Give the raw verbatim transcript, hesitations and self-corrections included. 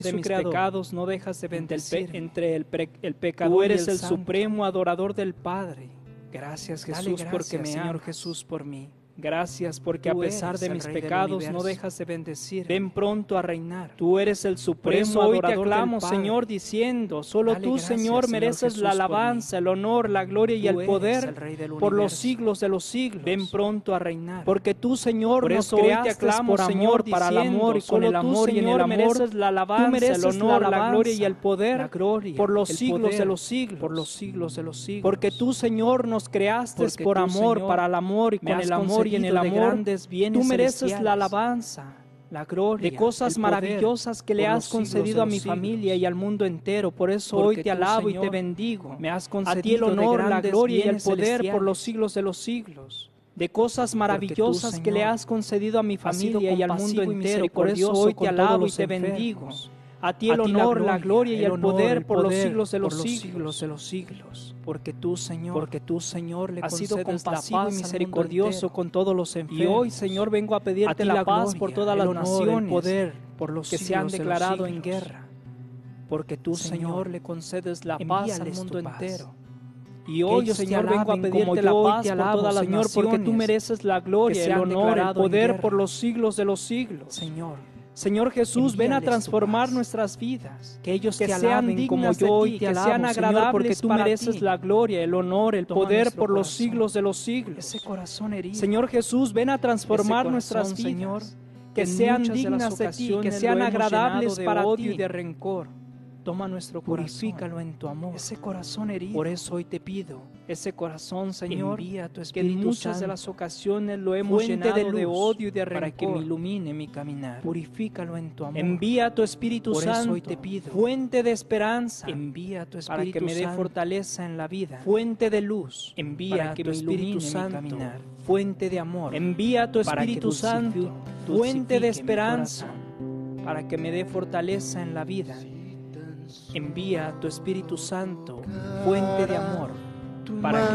de mis pecados no dejas de bendecir entre el, pe el pecador Tú eres y el, el santo. Supremo adorador del Padre. Gracias, Jesús, Dale gracias, porque me Señor amas. Jesús, por mí. Gracias porque a Tú pesar eres de el mis Rey del pecados no universo. dejas de bendecir. Ven pronto a reinar. Tú eres el Por supremo eso hoy te adorador del aclamo, Padre. Señor, diciendo, solo Dale tú, gracias, Señor, Señor mereces Jesús, la por alabanza, el honor, la gloria y Tú el eres poder el Rey del por los universo. siglos de los siglos. Ven pronto a reinar. Porque tú, Señor, Por nos eso hoy te creaste aclamo, por amor, Señor, para el amor y diciendo, con el solo tú, amor y en el Señor, amor. mereces la alabanza, Tú mereces el honor, la, la gloria y alabanza, el poder la gloria, por los el siglos poder de los siglos. por los siglos de los siglos. Porque tú, Señor, nos creaste Porque por tú, amor, Señor, para el amor y me con has el amor y en el concedido de amor. grandes bienes Tú mereces celestiales, la alabanza, la gloria, de cosas el poder maravillosas que le por has los siglos concedido de a los mi siglos. familia y al mundo entero. Por eso Porque hoy te tú, alabo y Señor, te bendigo. me has A ti el concedido de honor, la grandes gloria y el bienes poder por celestiales. los siglos de los siglos. De cosas maravillosas tú, que le Señor, has concedido a mi has sido familia y al mundo compasivo y entero. Por eso misericordioso hoy te con todos alabo y los te enfermos. bendigo. A ti A el ti la honor, la gloria, gloria y el el honor, poder el por los poder siglos de por los los siglos. siglos de los siglos. Porque tú, Señor, Porque tú, Señor, le has sido concedes la compasivo y paz al misericordioso mundo entero. con todos los enfermos. Y hoy, Señor, vengo a pedirte a ti la, la paz gloria, por todas el las honor, naciones, el poder por los que se han siglos de los declarado en siglos. guerra. Porque tú, Señor, Señor, le concedes la paz al envíales mundo tu paz. entero. Y Que hoy, ellos te Señor, vengo a alaben pedirte como la yo hoy paz te por alabo, todas las Señor, naciones, porque tú mereces la gloria, que el se han honor, el declarado en poder guerra. por los siglos de los siglos. Señor, Señor Jesús, ven a envíales tu transformar paz. nuestras vidas, que ellos que te sean alaben como dignas yo de hoy ti, te que alabo, sean Señor, agradables, porque tú para mereces ti. La gloria, el honor, el Toma poder nuestro por los corazón, siglos de los siglos. ese corazón herido. Señor Jesús, ven a transformar Ese nuestras corazón, vidas, Señor, que en sean muchas de las dignas de ti, que ocasiones sean lo hemos agradables llenado de para odio ti. y de rencor. Toma nuestro corazón, Purifícalo en tu amor. ese corazón herido. Por eso hoy te pido, ese corazón, Señor, envía tu que en Espíritu muchas de Santo, las ocasiones lo hemos fuente llenado de de, luz, odio y de para que me rencor. ilumine mi caminar. Purifícalo en tu amor. Envía tu Espíritu Por eso Santo, hoy te pido, fuente de esperanza, envía tu para Espíritu que me dé Santo, fortaleza en la vida. fuente de luz, Envía para que tu me Espíritu ilumine mi Santo, caminar. fuente de amor. Envía tu para que Espíritu dulcifi- Santo, dulcifique fuente de mi esperanza, corazón. para que me dé fortaleza en la vida. Envía tu Espíritu Santo, fuente de amor, para que